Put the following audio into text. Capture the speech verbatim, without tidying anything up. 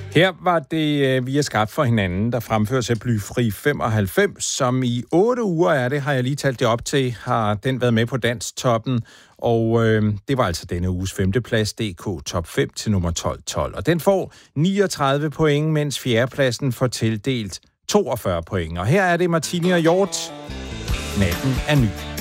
Her var det Vi er skabt for hinanden, der fremføres af Blyfri femoghalvfems, som i otte uger er det, har jeg lige talt det op til, har den været med på Danstoppen, og øh, det var altså denne uges femteplads, D K Top fem til nummer tolv tolv. Og den får niogtredive point, mens fjerdepladsen får tildelt toogfyrre point. Og her er det Martini og Hjort. Natten er ny.